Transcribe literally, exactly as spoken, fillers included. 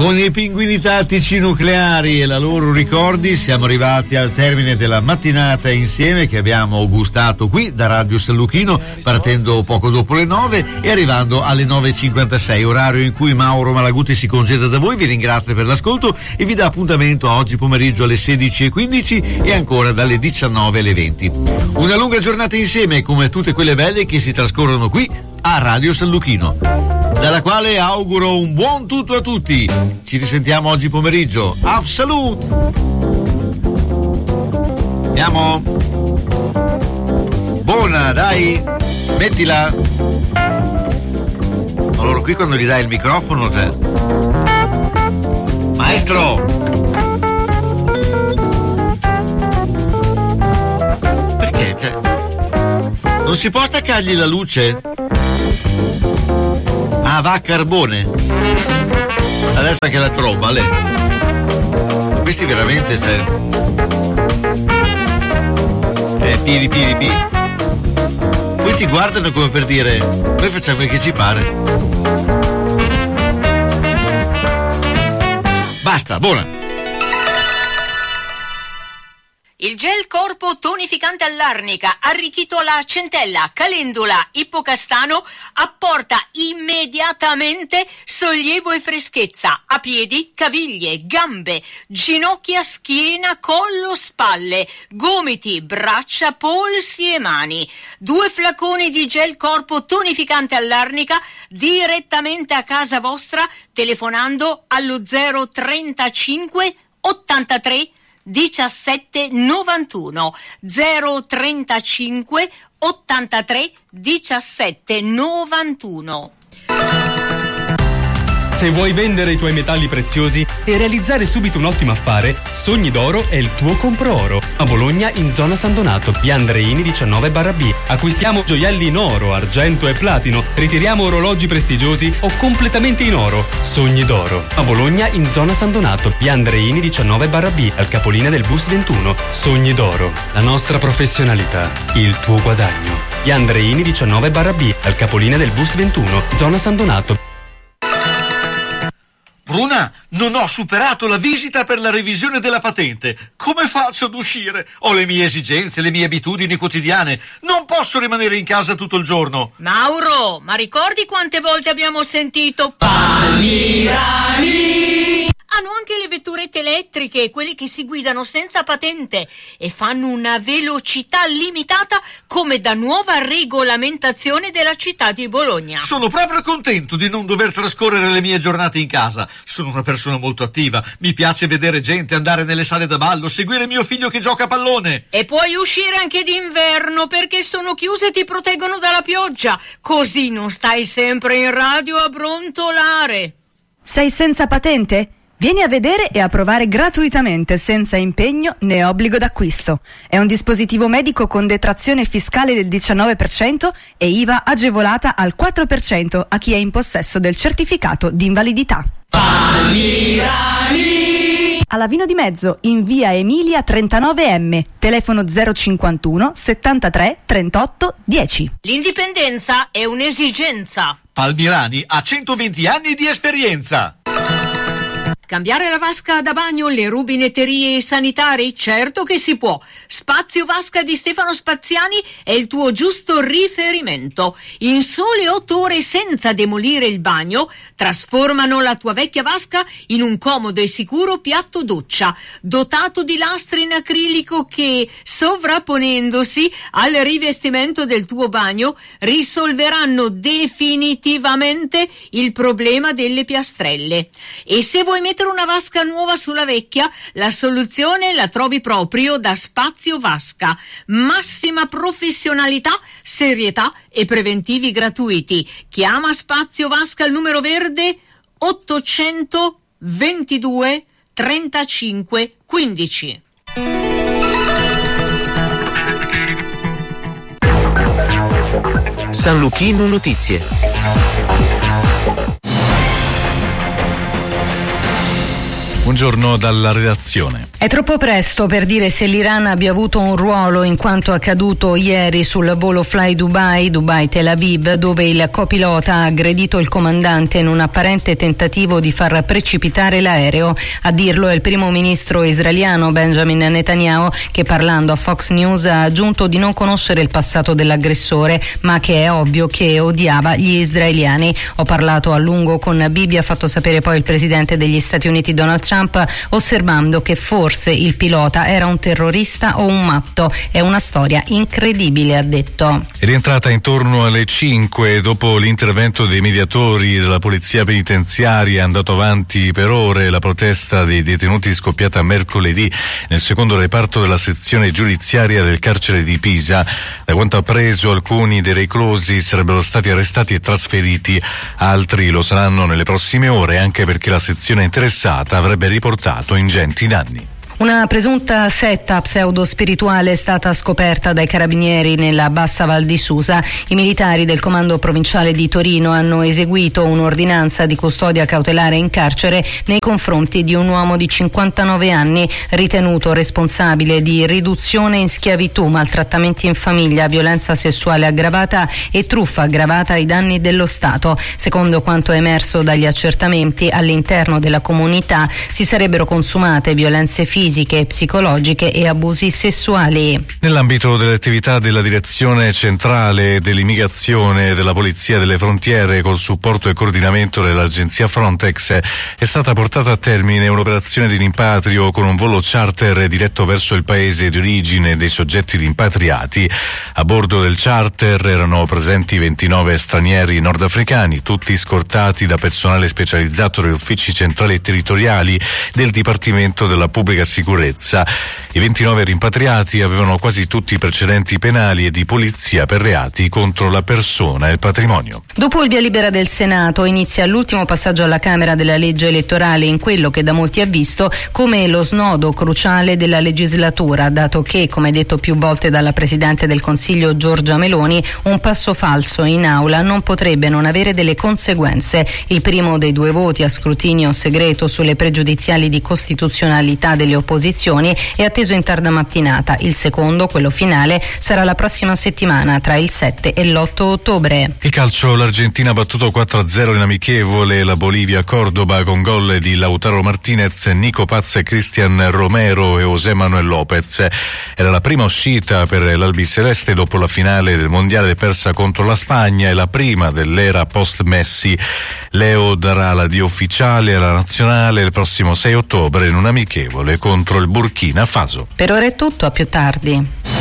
Con i pinguini tattici nucleari e la loro ricordi siamo arrivati al termine della mattinata insieme che abbiamo gustato qui da Radio San Luchino, partendo poco dopo le nove e arrivando alle nove e cinquantasei, orario in cui Mauro Malaguti si congeda da voi. Vi ringrazio per l'ascolto e vi dà appuntamento oggi pomeriggio alle sedici e quindici e ancora dalle diciannove alle venti. Una lunga giornata insieme come tutte quelle belle che si trascorrono qui a Radio San Luchino, dalla quale auguro un buon tutto a tutti. Ci risentiamo oggi pomeriggio. Auf Salut! Andiamo. Buona, dai, mettila. Allora qui quando gli dai il microfono c'è. Maestro! Perché? Cioè, non si può staccargli la luce? Ah, va a carbone. Adesso anche la tromba, lei. Questi veramente c'è. Eh, piri piri piri. Poi ti guardano come per dire, noi facciamo quel che ci pare. Basta, buona. Il gel corpo tonificante all'arnica, arricchito alla centella, calendula, ippocastano, apporta immediatamente sollievo e freschezza a piedi, caviglie, gambe, ginocchia, schiena, collo, spalle, gomiti, braccia, polsi e mani. Due flaconi di gel corpo tonificante all'arnica direttamente a casa vostra telefonando allo zero trentacinque ottantatré diciassette novantuno zero trentacinque ottantatré diciassette novantuno. Se vuoi vendere i tuoi metalli preziosi e realizzare subito un ottimo affare, Sogni d'Oro è il tuo compro oro. A Bologna, in zona San Donato, via Andreini diciannove barra B. Acquistiamo gioielli in oro, argento e platino. Ritiriamo orologi prestigiosi o completamente in oro. Sogni d'Oro. A Bologna, in zona San Donato, via Andreini diciannove barra B, al capolinea del bus ventuno. Sogni d'Oro. La nostra professionalità. Il tuo guadagno. Via Andreini diciannove barra B, al capolinea del bus ventuno, zona San Donato. Bruna, non ho superato la visita per la revisione della patente. Come faccio ad uscire? Ho le mie esigenze, le mie abitudini quotidiane. Non posso rimanere in casa tutto il giorno. Mauro, ma ricordi quante volte abbiamo sentito Palmirani? Hanno anche le vetturette elettriche, quelle che si guidano senza patente e fanno una velocità limitata come da nuova regolamentazione della città di Bologna. Sono proprio contento di non dover trascorrere le mie giornate in casa. Sono una persona molto attiva, mi piace vedere gente, andare nelle sale da ballo, seguire mio figlio che gioca a pallone. E puoi uscire anche d'inverno perché sono chiuse e ti proteggono dalla pioggia, così non stai sempre in radio a brontolare. Sei senza patente? Vieni a vedere e a provare gratuitamente, senza impegno né obbligo d'acquisto. È un dispositivo medico con detrazione fiscale del diciannove per cento e I V A agevolata al quattro per cento a chi è in possesso del certificato di invalidità. Palmirani! Alla Vino di Mezzo, in via Emilia trentanove M, telefono zero cinquantuno settantatré trentotto dieci. L'indipendenza è un'esigenza. Palmirani ha centoventi anni di esperienza. Cambiare la vasca da bagno, le rubinetterie e i sanitari? Certo che si può. Spazio Vasca di Stefano Spaziani è il tuo giusto riferimento. In sole otto ore senza demolire il bagno, trasformano la tua vecchia vasca in un comodo e sicuro piatto doccia, dotato di lastre in acrilico che, sovrapponendosi al rivestimento del tuo bagno, risolveranno definitivamente il problema delle piastrelle. E se vuoi mettere una vasca nuova sulla vecchia, la soluzione la trovi proprio da Spazio Vasca. Massima professionalità, serietà e preventivi gratuiti. Chiama Spazio Vasca al numero verde ottocentoventidue trentacinque quindici. San Luchino Notizie. Buongiorno dalla redazione. È troppo presto per dire se l'Iran abbia avuto un ruolo in quanto accaduto ieri sul volo Fly Dubai, Dubai-Tel Aviv, dove il copilota ha aggredito il comandante in un apparente tentativo di far precipitare l'aereo. A dirlo è il primo ministro israeliano Benjamin Netanyahu, che parlando a Fox News ha aggiunto di non conoscere il passato dell'aggressore, ma che è ovvio che odiava gli israeliani. Ho parlato a lungo con Bibi, ha fatto sapere poi il presidente degli Stati Uniti Donald Trump, osservando che forse il pilota era un terrorista o un matto. È una storia incredibile, ha detto. È rientrata intorno alle cinque dopo l'intervento dei mediatori della polizia penitenziaria. È andato avanti per ore la protesta dei detenuti scoppiata mercoledì nel secondo reparto della sezione giudiziaria del carcere di Pisa. Da quanto appreso, alcuni dei reclusi sarebbero stati arrestati e trasferiti, altri lo saranno nelle prossime ore, anche perché la sezione interessata avrebbe riportato ingenti danni. Una presunta setta pseudo-spirituale è stata scoperta dai carabinieri nella Bassa Val di Susa. I militari del comando provinciale di Torino hanno eseguito un'ordinanza di custodia cautelare in carcere nei confronti di un uomo di cinquantanove anni ritenuto responsabile di riduzione in schiavitù, maltrattamenti in famiglia, violenza sessuale aggravata e truffa aggravata ai danni dello Stato. Secondo quanto emerso dagli accertamenti, all'interno della comunità si sarebbero consumate violenze fisiche, fisiche, psicologiche e abusi sessuali. Nell'ambito delle attività della Direzione Centrale dell'Immigrazione della Polizia delle Frontiere, col supporto e coordinamento dell'agenzia Frontex, è stata portata a termine un'operazione di rimpatrio con un volo charter diretto verso il paese di origine dei soggetti rimpatriati. A bordo del charter erano presenti ventinove stranieri nordafricani, tutti scortati da personale specializzato degli uffici centrali e territoriali del Dipartimento della Pubblica Sicurezza. I ventinove rimpatriati avevano quasi tutti precedenti penali e di polizia per reati contro la persona e il patrimonio. Dopo il via libera del Senato inizia l'ultimo passaggio alla Camera della legge elettorale in quello che da molti ha visto come lo snodo cruciale della legislatura, dato che, come detto più volte dalla Presidente del Consiglio Giorgia Meloni, un passo falso in aula non potrebbe non avere delle conseguenze. Il primo dei due voti a scrutinio segreto sulle pregiudiziali di costituzionalità delle opposizioni è atteso in tarda mattinata. Il secondo, quello finale, sarà la prossima settimana tra il sette e l'otto ottobre. Il calcio, l'Argentina ha battuto quattro a zero in amichevole la Bolivia a Cordoba con gol di Lautaro Martinez, Nico Paz, Cristian Romero e José Manuel Lopez. Era la prima uscita per l'albiceleste dopo la finale del mondiale persa contro la Spagna e la prima dell'era post-Messi. Leo darà l'addio ufficiale alla nazionale il prossimo sei ottobre in un amichevole contro il Burkina Faso. Per ora è tutto, a più tardi.